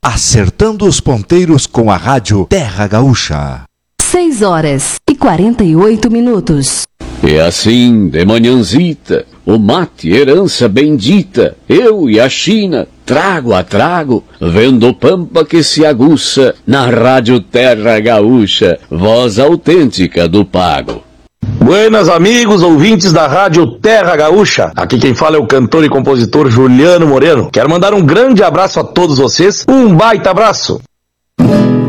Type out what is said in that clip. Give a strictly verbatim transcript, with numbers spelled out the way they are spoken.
acertando os ponteiros com a rádio Terra Gaúcha. seis horas e quarenta e oito minutos. E assim, de manhãzita, o mate, herança bendita, eu e a China, trago a trago, vendo pampa que se aguça, na rádio Terra Gaúcha, voz autêntica do pago. Buenas amigos, ouvintes da rádio Terra Gaúcha, aqui quem fala é o cantor e compositor Juliano Moreno. Quero mandar um grande abraço a todos vocês, um baita abraço.